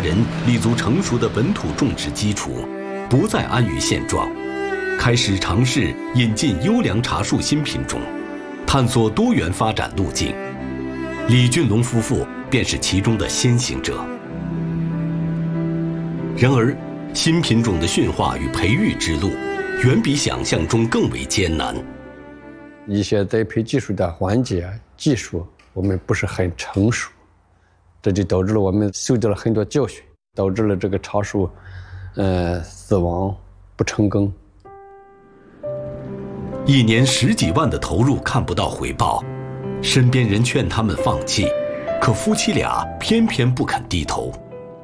人立足成熟的本土种植基础，不再安于现状，开始尝试引进优良茶树新品种，探索多元发展路径。李俊龙夫妇便是其中的先行者。然而，新品种的驯化与培育之路，远比想象中更为艰难。 一些栽培技术的环节技术，我们不是很成熟，这就导致了我们受到了很多教训，导致了这个茶树，死亡不成耕。 1年10几万的投入看不到回报，身边人劝他们放弃，可夫妻俩偏偏不肯低头。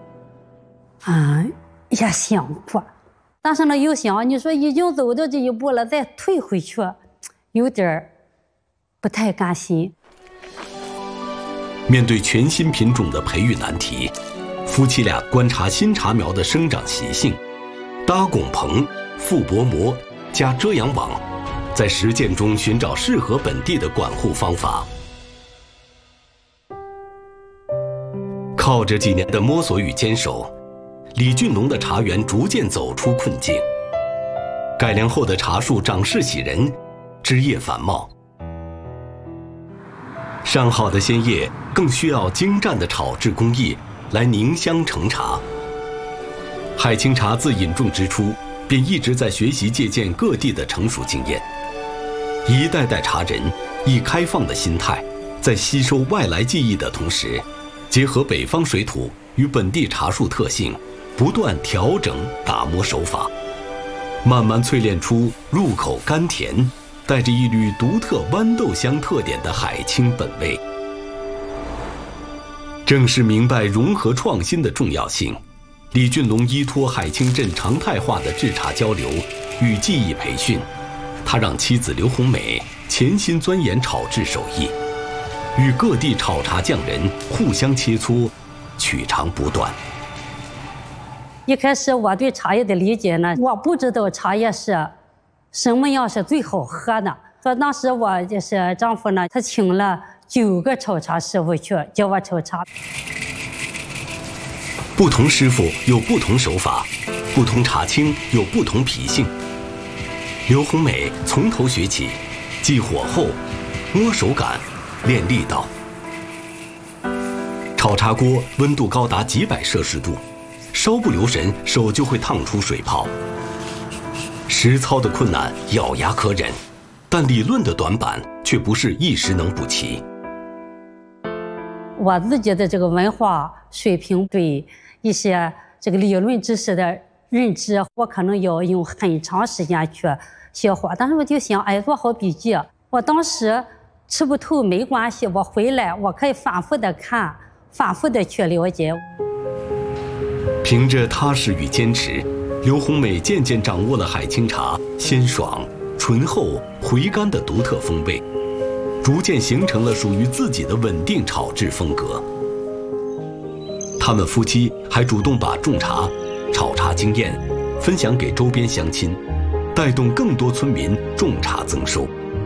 也想过，但是呢又想，你说已经走到这一步了，再退回去，有点不太甘心。 面对全新品种的培育难题，夫妻俩观察新茶苗的生长习性，搭拱棚、覆薄膜加遮阳网，在实践中寻找适合本地的管护方法。靠着几年的摸索与坚守，李俊龙的茶园逐渐走出困境。改良后的茶树长势喜人，枝叶繁茂。上好的鲜叶更需要精湛的炒制工艺来凝香成茶。海清茶自引种之初，便一直在学习借鉴各地的成熟经验。一代代茶人以开放的心态，在吸收外来技艺的同时，结合北方水土与本地茶树特性，不断调整打磨手法，慢慢淬炼出入口甘甜，带着一缕独特豌豆香特点的海清本味。正是明白融合创新的重要性，李俊龙依托海清镇常态化的制茶交流与技艺培训，他让妻子刘红美潜心钻研炒制手艺，与各地炒茶匠人互相切磋，取长补短。 一开始我对茶叶的理解呢，我不知道茶叶是什么样是最好喝的。说当时我就是丈夫呢，他请了9个炒茶师傅去教我炒茶。 不同师傅有不同手法，不同茶青有不同脾性。刘红美从头学起，记火候，摸手感，练力道。炒茶锅温度高达几百摄氏度，稍不留神手就会烫出水泡。实操的困难咬牙可忍，但理论的短板却不是一时能补齐。 我自己的这个文化水平对一些这个理论知识的认知，我可能要用很长时间去消化。但是我就想，做好笔记。我当时吃不透没关系，我回来我可以反复的看，反复的去了解。 凭着踏实与坚持，刘红美渐渐掌握了海清茶鲜爽、醇厚、回甘的独特风味，逐渐形成了属于自己的稳定炒制风格。他们夫妻还主动把种茶、炒茶经验分享给周边乡亲，带动更多村民种茶增收。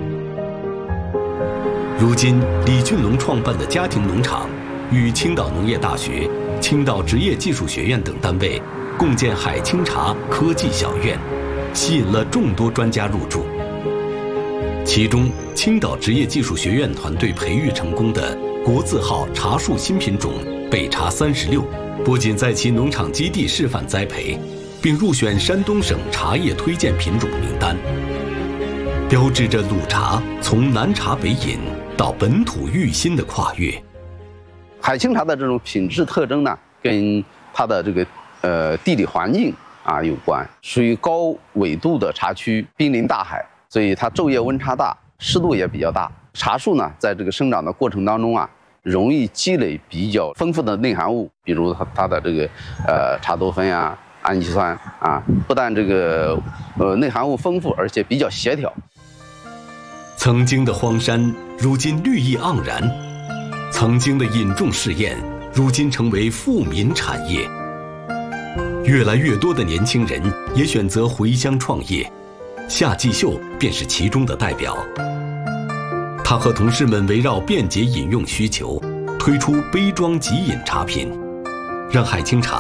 如今，李俊龙创办的家庭农场与青岛农业大学、青岛职业技术学院等单位共建海清茶科技小院，吸引了众多专家入驻。其中，青岛职业技术学院团队培育成功的国字号茶树新品种北茶36，不仅在其农场基地示范栽培，并入选山东省茶叶推荐品种名单，标志着鲁茶从南茶北饮到本土育新的跨越。 海清茶的这种品质特征呢，跟它的这个地理环境有关，属于高纬度的茶区，濒临大海，所以它昼夜温差大，湿度也比较大。茶树呢，在这个生长的过程当中容易积累比较丰富的内含物，比如它的这个茶多酚呀、氨基酸不但这个内含物丰富，而且比较协调。 曾经的荒山，如今绿意盎然；曾经的引种试验，如今成为富民产业。越来越多的年轻人也选择回乡创业，夏继秀便是其中的代表。他和同事们围绕便捷饮用需求，推出杯装即饮茶品，让海清茶